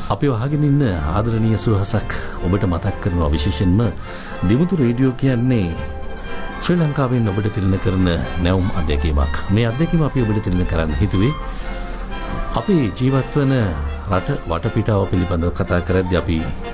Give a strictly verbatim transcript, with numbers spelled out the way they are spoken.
අපි වහගෙන ඉන්න ආදරණීය සුවහසක් ඔබට මතක් කරනවා. විශේෂයෙන්ම දිමුතු රේඩියෝ කියන්නේ ශ්‍රී ලංකාවෙන් ඔබට තිරණ කරන නැවුම් අත්දැකීමක්. මේ අත්දැකීම අපි ඔබට තිරණ කරන්න හිතුවේ අපි ජීවත් වන රට වටපිටාව පිළිබඳව කතා කරද්දී අපි